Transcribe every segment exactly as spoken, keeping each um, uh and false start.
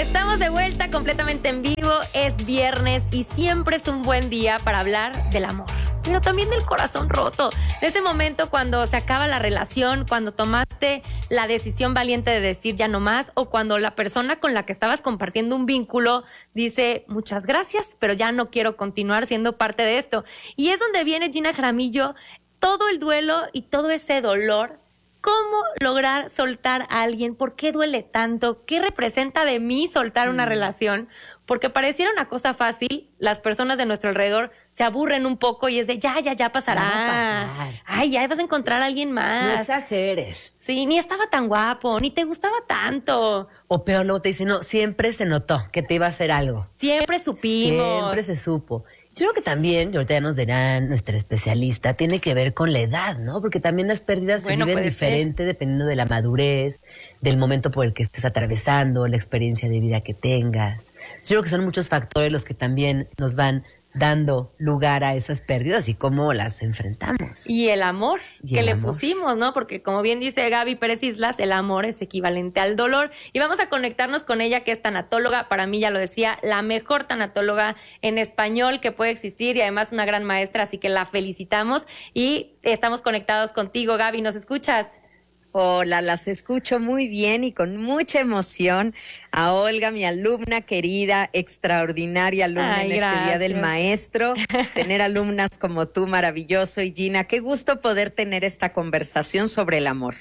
Estamos de vuelta completamente en vivo, es viernes y siempre es un buen día para hablar del amor, pero también del corazón roto, de ese momento cuando se acaba la relación, cuando tomaste la decisión valiente de decir ya no más, o cuando la persona con la que estabas compartiendo un vínculo dice muchas gracias, pero ya no quiero continuar siendo parte de esto. Y es donde viene Gina Jaramillo, todo el duelo y todo ese dolor. ¿Cómo lograr soltar a alguien? ¿Por qué duele tanto? ¿Qué representa de mí soltar una mm. relación? Porque pareciera una cosa fácil, las personas de nuestro alrededor se aburren un poco y es de ya, ya, ya pasará. Va a pasar. Ay, ya vas a encontrar a alguien más. No exageres. Sí, ni estaba tan guapo, ni te gustaba tanto. O peor, luego te dicen, no, siempre se notó que te iba a hacer algo. Siempre supimos. Siempre se supo. Yo creo que también, y ahorita ya nos dirá nuestra especialista, tiene que ver con la edad, ¿no? Porque también las pérdidas bueno, se viven diferente ser. dependiendo de la madurez, del momento por el que estés atravesando, la experiencia de vida que tengas. Yo creo que son muchos factores los que también nos van dando lugar a esas pérdidas y cómo las enfrentamos. Y el amor y que el le amor. pusimos, ¿no? Porque como bien dice Gaby Pérez Islas, el amor es equivalente al dolor. Y vamos a conectarnos con ella, que es tanatóloga, para mí ya lo decía, la mejor tanatóloga en español que puede existir y además una gran maestra, así que la felicitamos y estamos conectados contigo. Gaby, ¿nos escuchas? Hola, las escucho muy bien y con mucha emoción a Olga, mi alumna querida, extraordinaria alumna Ay, en gracias. este Día del Maestro. Tener alumnas como tú, maravilloso. Y Gina, qué gusto poder tener esta conversación sobre el amor.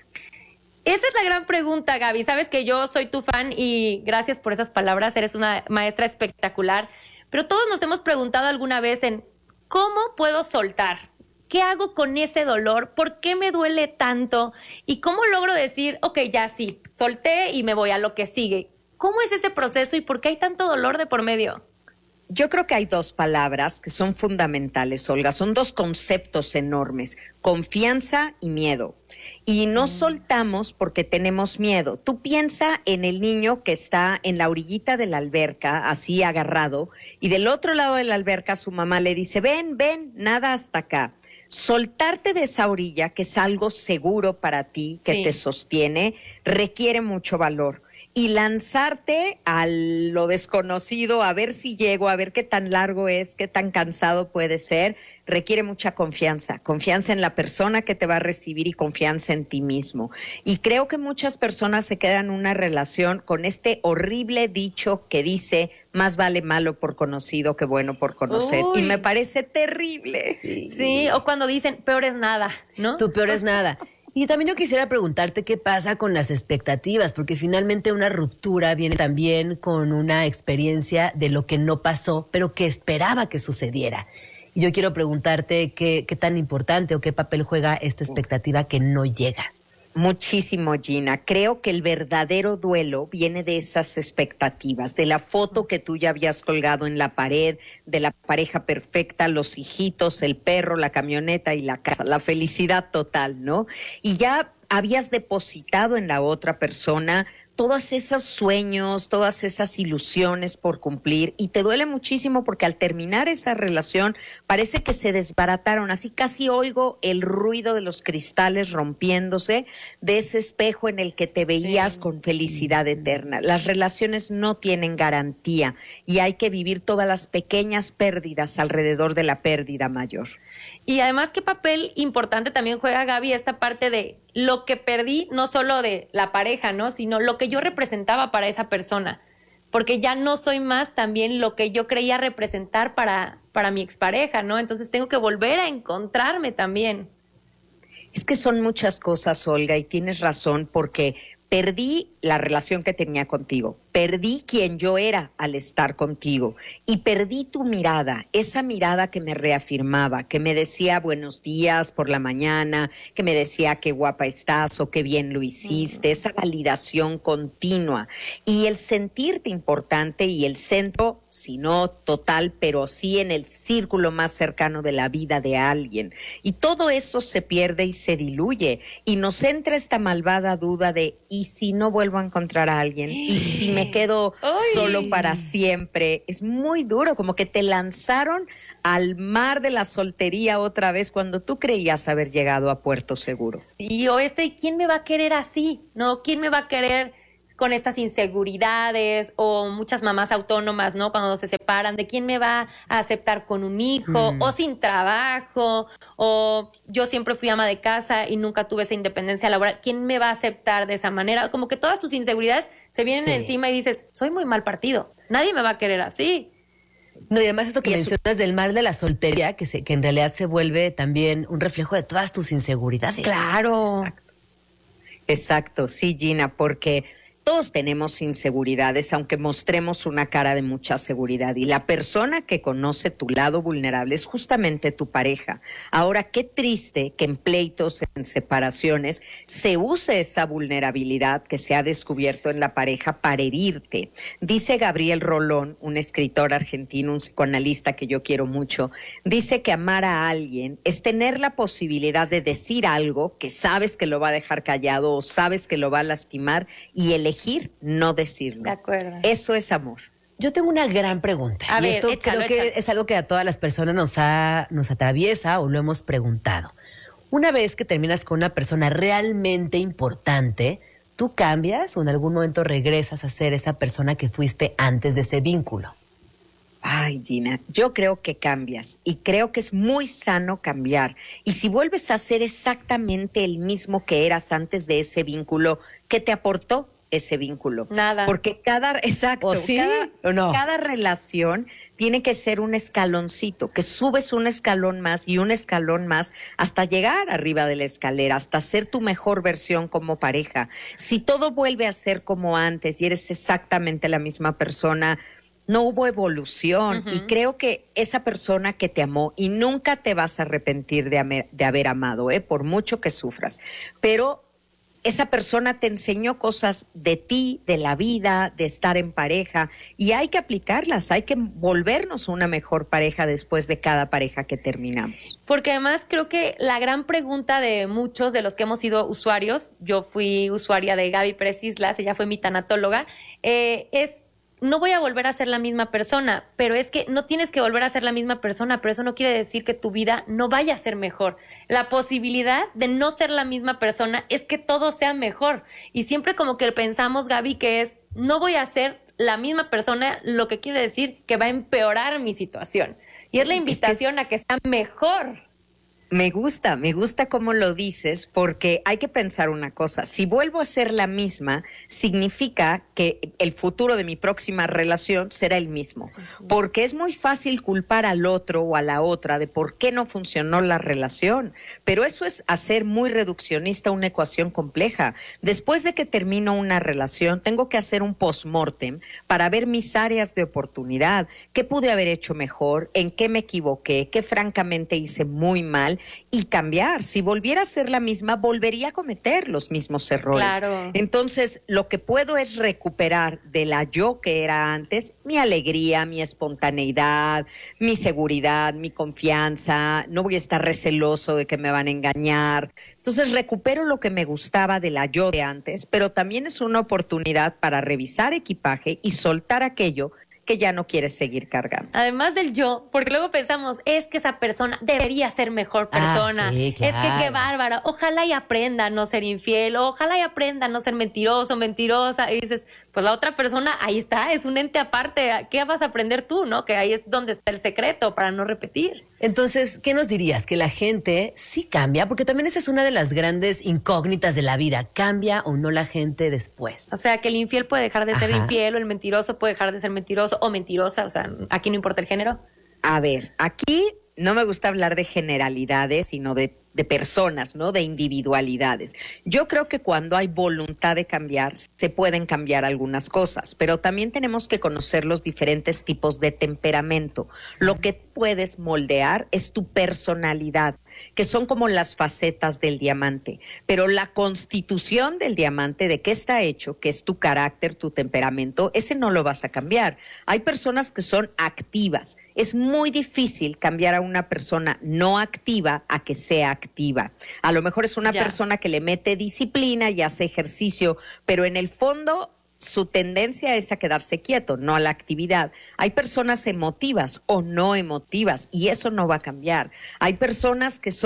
Esa es la gran pregunta, Gaby. Sabes que yo soy tu fan y gracias por esas palabras. Eres una maestra espectacular. Pero todos nos hemos preguntado alguna vez en ¿cómo puedo soltar? ¿Qué hago con ese dolor? ¿Por qué me duele tanto? ¿Y cómo logro decir, ok, ya sí, solté y me voy a lo que sigue? ¿Cómo es ese proceso y por qué hay tanto dolor de por medio? Yo creo que hay dos palabras que son fundamentales, Olga. Son dos conceptos enormes, confianza y miedo. Y no mm. soltamos porque tenemos miedo. Tú piensa en el niño que está en la orillita de la alberca, así agarrado, y del otro lado de la alberca su mamá le dice, ven, ven, nada hasta acá. Soltarte de esa orilla, que es algo seguro para ti, que sí. te sostiene, requiere mucho valor. Y lanzarte a lo desconocido, a ver si llego, a ver qué tan largo es, qué tan cansado puede ser, requiere mucha confianza. Confianza en la persona que te va a recibir y confianza en ti mismo. Y creo que muchas personas se quedan en una relación con este horrible dicho que dice, más vale malo por conocido que bueno por conocer. Uy. Y me parece terrible. Sí. sí, o cuando dicen, peor es nada, ¿no? Tu peor es nada. Y también yo quisiera preguntarte qué pasa con las expectativas, porque finalmente una ruptura viene también con una experiencia de lo que no pasó, pero que esperaba que sucediera. Y yo quiero preguntarte qué, qué tan importante o qué papel juega esta expectativa que no llega. Muchísimo, Gina. Creo que el verdadero duelo viene de esas expectativas, de la foto que tú ya habías colgado en la pared, de la pareja perfecta, los hijitos, el perro, la camioneta y la casa, la felicidad total, ¿no? Y ya habías depositado en la otra persona todos esos sueños, todas esas ilusiones por cumplir y te duele muchísimo porque al terminar esa relación parece que se desbarataron, así casi oigo el ruido de los cristales rompiéndose de ese espejo en el que te veías sí. con felicidad eterna. Las relaciones no tienen garantía y hay que vivir todas las pequeñas pérdidas alrededor de la pérdida mayor. Y además, ¿qué papel importante también juega, Gaby, esta parte de lo que perdí, no solo de la pareja, ¿no? Sino lo que yo representaba para esa persona? Porque ya no soy más también lo que yo creía representar para, para mi expareja, ¿no? Entonces tengo que volver a encontrarme también. Es que son muchas cosas, Olga, y tienes razón, porque perdí la relación que tenía contigo, perdí quien yo era al estar contigo y perdí tu mirada, esa mirada que me reafirmaba, que me decía buenos días por la mañana, que me decía qué guapa estás o qué bien lo hiciste, esa validación continua y el sentirte importante y el centro, si no total, pero sí en el círculo más cercano de la vida de alguien. Y todo eso se pierde y se diluye y nos entra esta malvada duda de ¿y si no vuelvo a encontrar a alguien? ¿Y si me quedo Ay. solo para siempre? Es muy duro, como que te lanzaron al mar de la soltería otra vez cuando tú creías haber llegado a puerto seguro. Sí, o este, ¿quién me va a querer así? ¿No? ¿Quién me va a querer con estas inseguridades, o muchas mamás autónomas, ¿no? Cuando se separan, ¿de quién me va a aceptar con un hijo? Mm. O sin trabajo, o yo siempre fui ama de casa y nunca tuve esa independencia laboral. ¿Quién me va a aceptar de esa manera? Como que todas tus inseguridades se vienen sí. encima y dices, soy muy mal partido, nadie me va a querer así. No, y además esto que mencionas eso... del mal de la soltería, que, se, que en realidad se vuelve también un reflejo de todas tus inseguridades. Claro. Exacto. Exacto, sí, Gina, porque todos tenemos inseguridades, aunque mostremos una cara de mucha seguridad. Y la persona que conoce tu lado vulnerable es justamente tu pareja. Ahora, qué triste que en pleitos, en separaciones, se use esa vulnerabilidad que se ha descubierto en la pareja para herirte. Dice Gabriel Rolón, un escritor argentino, un psicoanalista que yo quiero mucho, dice que amar a alguien es tener la posibilidad de decir algo que sabes que lo va a dejar callado o sabes que lo va a lastimar y elegir no decirlo. De acuerdo. Eso es amor. Yo tengo una gran pregunta. A y ver, esto échalo, creo que échalo. es algo que a todas las personas nos, ha, nos atraviesa o lo hemos preguntado. Una vez que terminas con una persona realmente importante, ¿tú cambias o en algún momento regresas a ser esa persona que fuiste antes de ese vínculo? Ay, Gina, yo creo que cambias y creo que es muy sano cambiar. Y si vuelves a ser exactamente el mismo que eras antes de ese vínculo, ¿qué te aportó ese vínculo? Nada. Porque cada, exacto, ¿O sí cada, o no? cada relación tiene que ser un escaloncito, que subes un escalón más y un escalón más hasta llegar arriba de la escalera, hasta ser tu mejor versión como pareja. Si todo vuelve a ser como antes y eres exactamente la misma persona, no hubo evolución. Uh-huh. Y creo que esa persona que te amó, y nunca te vas a arrepentir de, amer, de haber amado, ¿eh? Por mucho que sufras, pero esa persona te enseñó cosas de ti, de la vida, de estar en pareja, y hay que aplicarlas, hay que volvernos una mejor pareja después de cada pareja que terminamos. Porque además creo que la gran pregunta de muchos de los que hemos sido usuarios, yo fui usuaria de Gaby Pérez Islas, ella fue mi tanatóloga, eh, es no voy a volver a ser la misma persona, pero es que no tienes que volver a ser la misma persona, pero eso no quiere decir que tu vida no vaya a ser mejor. La posibilidad de no ser la misma persona es que todo sea mejor. Y siempre como que pensamos, Gaby, que es no voy a ser la misma persona, lo que quiere decir que va a empeorar mi situación. Y es la invitación a que sea mejor. Me gusta, me gusta cómo lo dices, porque hay que pensar una cosa. Si vuelvo a ser la misma, significa que el futuro de mi próxima relación será el mismo. Porque es muy fácil culpar al otro o a la otra de por qué no funcionó la relación. Pero eso es hacer muy reduccionista una ecuación compleja. Después de que termino una relación, tengo que hacer un post-mortem para ver mis áreas de oportunidad. ¿Qué pude haber hecho mejor? ¿En qué me equivoqué? ¿Qué francamente hice muy mal? Y cambiar. Si volviera a ser la misma, volvería a cometer los mismos errores. Claro. Entonces, lo que puedo es recuperar de la yo que era antes, mi alegría, mi espontaneidad, mi seguridad, mi confianza. No voy a estar receloso de que me van a engañar. Entonces, recupero lo que me gustaba de la yo de antes, pero también es una oportunidad para revisar equipaje y soltar aquello que ya no quieres seguir cargando. Además del yo, porque luego pensamos, es que esa persona debería ser mejor persona. Ah, sí, claro. Es que qué bárbara. Ojalá y aprenda a no ser infiel, ojalá y aprenda a no ser mentiroso, mentirosa. Y dices, pues la otra persona, ahí está, es un ente aparte. ¿Qué vas a aprender tú, no? Que ahí es donde está el secreto para no repetir. Entonces, ¿qué nos dirías? ¿Que la gente sí cambia? Porque también esa es una de las grandes incógnitas de la vida. ¿Cambia o no la gente después? O sea, que el infiel puede dejar de ser Ajá. infiel, o el mentiroso puede dejar de ser mentiroso o mentirosa. O sea, aquí no importa el género. A ver, aquí no me gusta hablar de generalidades, sino de, de personas, ¿no? De individualidades. Yo creo que cuando hay voluntad de cambiar, se pueden cambiar algunas cosas, pero también tenemos que conocer los diferentes tipos de temperamento. Lo que puedes moldear es tu personalidad, que son como las facetas del diamante, pero la constitución del diamante, de qué está hecho, que es tu carácter, tu temperamento, ese no lo vas a cambiar. Hay personas que son activas. Es muy difícil cambiar a una persona no activa a que sea activa. A lo mejor es una ya. persona que le mete disciplina y hace ejercicio, pero en el fondo su tendencia es a quedarse quieto, no a la actividad. Hay personas emotivas o no emotivas y eso no va a cambiar. Hay personas que son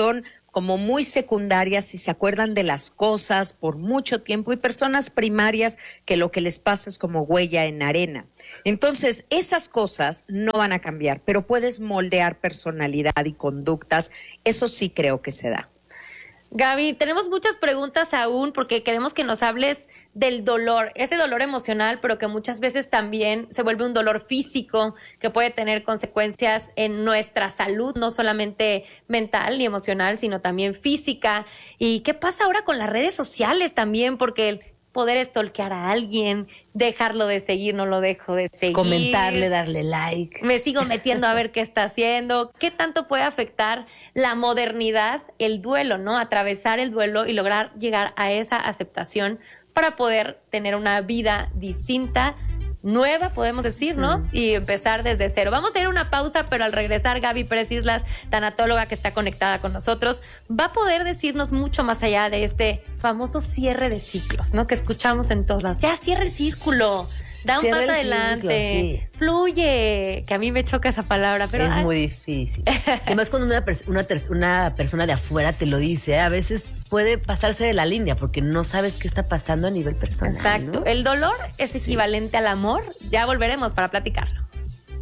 como muy secundarias y se acuerdan de las cosas por mucho tiempo, y personas primarias que lo que les pasa es como huella en arena. Entonces, esas cosas no van a cambiar, pero puedes moldear personalidad y conductas. Eso sí creo que se da. Gaby, tenemos muchas preguntas aún porque queremos que nos hables del dolor, ese dolor emocional, pero que muchas veces también se vuelve un dolor físico que puede tener consecuencias en nuestra salud, no solamente mental ni emocional, sino también física. ¿Y qué pasa ahora con las redes sociales también? Porque el poder stalkear a alguien, dejarlo de seguir, no lo dejo de seguir. Comentarle, darle like. Me sigo metiendo a ver qué está haciendo. ¿Qué tanto puede afectar la modernidad, el duelo, ¿no? Atravesar el duelo y lograr llegar a esa aceptación para poder tener una vida distinta, nueva, podemos decir, ¿no? Mm. Y empezar desde cero. Vamos a ir a una pausa, pero al regresar, Gaby Pérez Islas, tanatóloga que está conectada con nosotros, va a poder decirnos mucho más allá de este famoso cierre de ciclos, ¿no? Que escuchamos en todos lados. Ya, cierra el círculo. Da un Cierra paso adelante, ciclo, sí. Fluye, que a mí me choca esa palabra, pero es ay. muy difícil. Además, cuando una, una, una persona de afuera te lo dice, a veces puede pasarse de la línea porque no sabes qué está pasando a nivel personal. Exacto. ¿No? El dolor es equivalente sí. al amor. Ya volveremos para platicar.